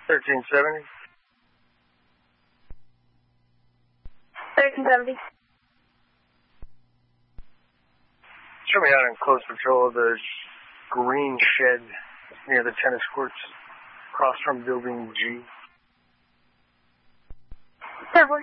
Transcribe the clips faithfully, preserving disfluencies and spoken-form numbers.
thirteen seventy. thirteen seventy. Show me out in close patrol of the green shed near the tennis courts, across from building G. Server.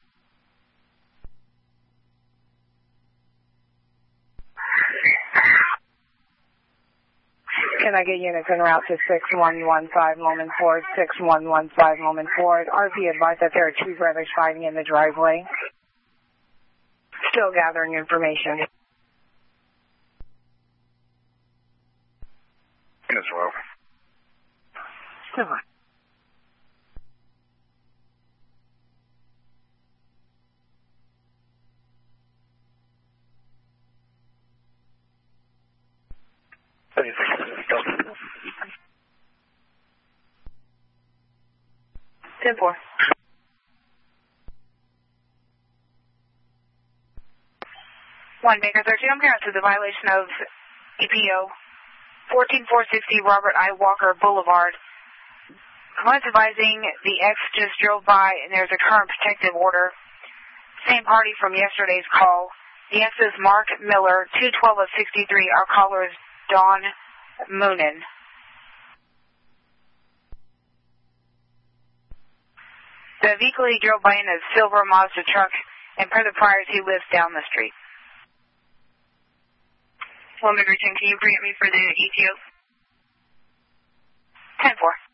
Can I get units en route to six one one five Moment Ford, six one one five Moment Ford? R P advised that there are two brothers fighting in the driveway. Still gathering information. As well. Still on. ten four. one Baker thirteen, I'm here to the violation of E P O fourteen four sixty Robert I. Walker Boulevard. I'm advising the X just drove by and there's a current protective order. Same party from yesterday's call. The X is Mark Miller, two twelve of sixty-three. Our caller is Dawn Moonen. The vehicle he drove by in a silver Mazda truck, and per the priors, he lives down the street. one Baker ten, can you bring me for the E T O? ten four.